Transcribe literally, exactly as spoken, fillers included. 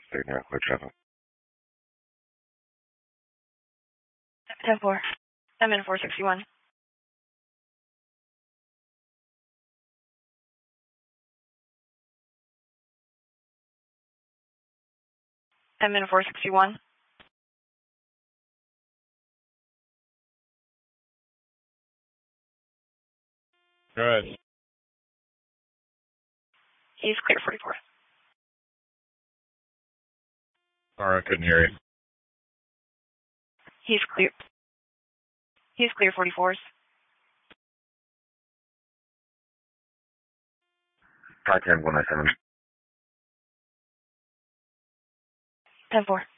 Stay near clear traffic. ten four. I'm in four sixty-one. I'm in four sixty-one. Good. He's clear forty-four. Sorry, I couldn't hear you. He's clear. He's clear forty-fours. Try ten one nine seven. ten four.